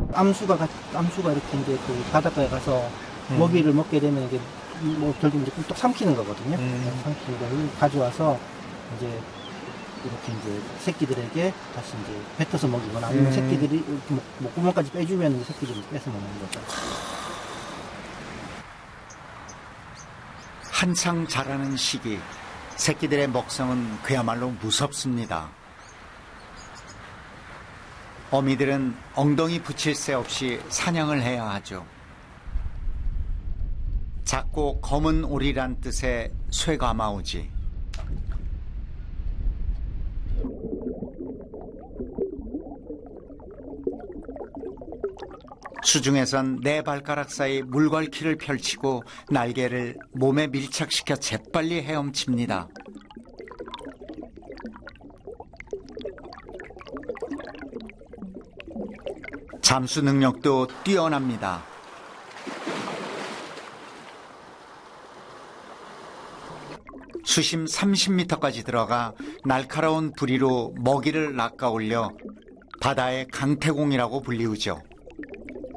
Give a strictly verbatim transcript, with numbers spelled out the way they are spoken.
암수가, 가- 암수가 이렇게 이제 그 바닷가에 가서 음. 먹이를 먹게 되면 이게 뭐 결국 이제 뚝 삼키는 거거든요. 음. 삼키는 거를 가져와서 이제 이렇게 이제 새끼들에게 다시 이제 뱉어서 먹이거나 아니면 음. 새끼들이 목, 목구멍까지 빼주면 새끼들이 뺏어 먹는 거죠. 한창 자라는 시기, 새끼들의 먹성은 그야말로 무섭습니다. 어미들은 엉덩이 붙일 새 없이 사냥을 해야 하죠. 작고 검은 오리란 뜻의 쇠가마우지. 수중에선 네 발가락 사이 물갈퀴를 펼치고 날개를 몸에 밀착시켜 재빨리 헤엄칩니다. 잠수 능력도 뛰어납니다. 수심 삼십 미터까지 들어가 날카로운 부리로 먹이를 낚아올려 바다의 강태공이라고 불리우죠.